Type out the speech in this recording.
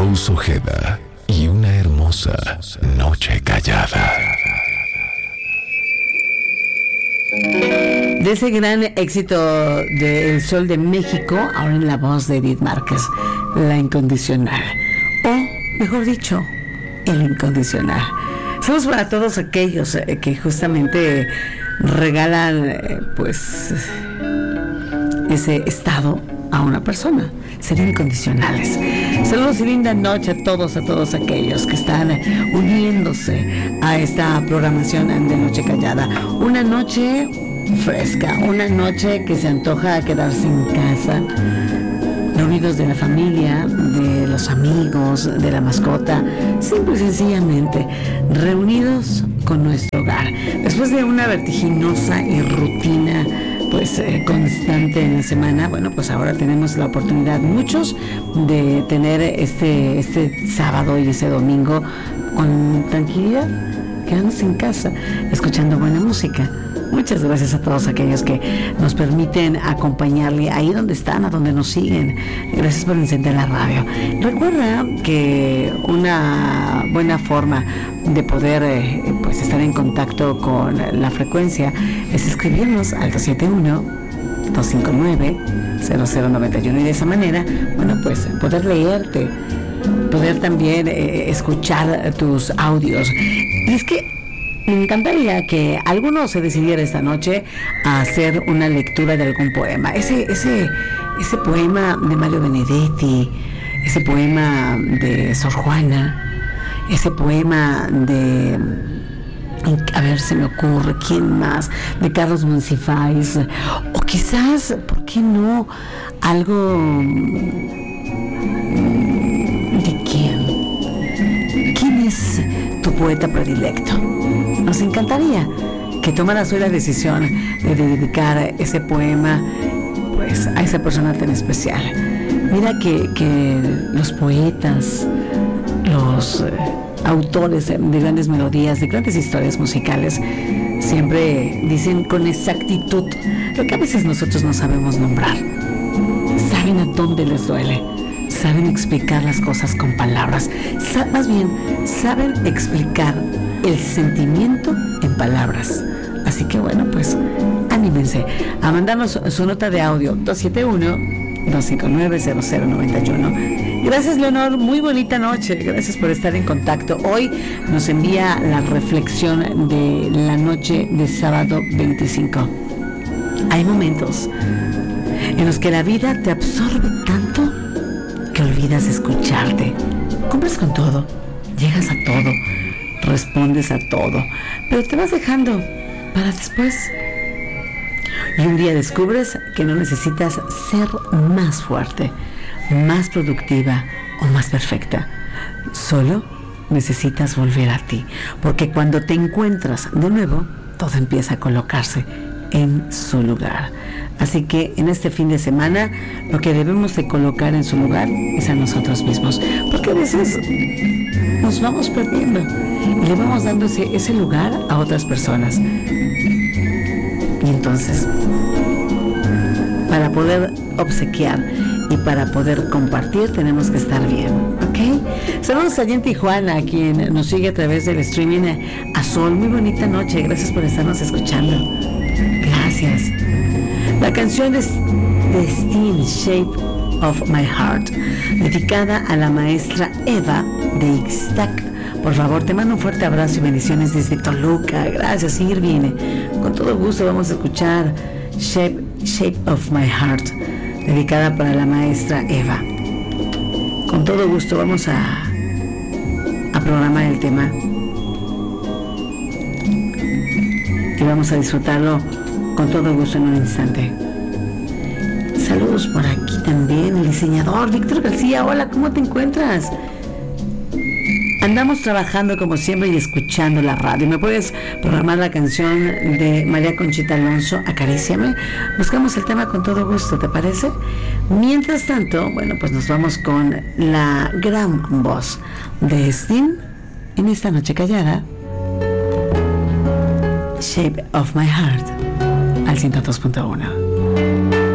Rose Ojeda y una hermosa noche callada. De ese gran éxito de El Sol de México, ahora en la voz de Edith Márquez, La Incondicional, o mejor dicho, El Incondicional. Somos para todos aquellos que justamente regalan pues ese estado a una persona, ser incondicionales. Saludos y linda noche a todos aquellos que están uniéndose a esta programación de Noche Callada. Una noche fresca, una noche que se antoja quedarse en casa, reunidos de la familia, de los amigos, de la mascota, simple y sencillamente reunidos con nuestro hogar. Después de una vertiginosa y rutina pues constante en la semana, bueno, pues ahora tenemos la oportunidad muchos de tener este sábado y ese domingo con tranquilidad, quedándose en casa, escuchando buena música. Muchas gracias a todos aquellos que nos permiten acompañarle ahí donde están, a donde nos siguen. Gracias por encender la radio. Recuerda que una buena forma de poder pues estar en contacto con la frecuencia es escribirnos al 271-259-0091 y de esa manera, bueno, pues poder leerte, poder también escuchar tus audios. Y es que me encantaría que alguno se decidiera esta noche a hacer una lectura de algún poema. Ese poema de Mario Benedetti, ese poema de Sor Juana, ese poema de, a ver, se me ocurre, ¿quién más? De Carlos Monsiváis, o quizás, ¿por qué no? Algo de ¿quién es tu poeta predilecto? Nos encantaría que tomaras hoy la decisión de dedicar ese poema pues a esa persona tan especial. Mira que los poetas, los autores de grandes melodías, de grandes historias musicales, siempre dicen con exactitud lo que a veces nosotros no sabemos nombrar. Saben a dónde les duele, saben explicar las cosas con palabras, más bien saben explicar el sentimiento en palabras. Así que bueno, pues anímense a mandarnos su nota de audio 271-259-0091. Gracias, Leonor, muy bonita noche, gracias por estar en contacto. Hoy nos envía la reflexión de la noche de sábado 25. Hay momentos en los que la vida te absorbe tanto que olvidas escucharte. Cumples con todo, llegas a todo, respondes a todo, pero te vas dejando para después. Y un día descubres que no necesitas ser más fuerte, más productiva o más perfecta. Solo necesitas volver a ti, porque cuando te encuentras de nuevo, todo empieza a colocarse en su lugar. Así que en este fin de semana lo que debemos de colocar en su lugar es a nosotros mismos, porque a veces nos vamos perdiendo y le vamos dando ese lugar a otras personas. Y entonces, para poder obsequiar y para poder compartir, tenemos que estar bien, ¿ok? Saludos allá en Tijuana, a quien nos sigue a través del streaming a Sol. Muy bonita noche, gracias por estarnos escuchando. Gracias. La canción es de Sting, Shape of My Heart, dedicada a la maestra Eva de Ixtac. Por favor, te mando un fuerte abrazo y bendiciones desde Toluca. Gracias, Irvine. Con todo gusto vamos a escuchar Shape of My Heart, dedicada para la maestra Eva. Con todo gusto vamos a programar el tema y vamos a disfrutarlo con todo gusto en un instante. Saludos por aquí también, el diseñador Víctor García. Hola, ¿cómo te encuentras? Andamos trabajando como siempre y escuchando la radio. ¿Me puedes programar la canción de María Conchita Alonso, Acaríciame? Buscamos el tema con todo gusto, ¿te parece? Mientras tanto, bueno, pues nos vamos con la gran voz de Sting en esta noche callada. Shape of My Heart al 102.1.